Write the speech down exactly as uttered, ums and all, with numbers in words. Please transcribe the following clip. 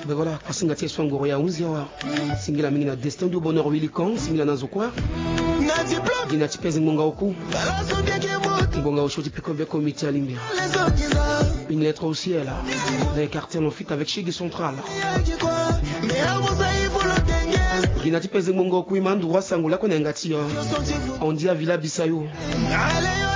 Ben voilà, kasinga tie swango ya unzi wa singila mingi na destin du bonheur wilikon singila nazo kwa gina tipezi ngonga oku ngonga oshoti piko be comité alimbia une lettre au ciel d'un quartier en fit avec Chigi Central gina tipezi ngonga oku imandu wasangu la konengati on dit à Villa Bisayo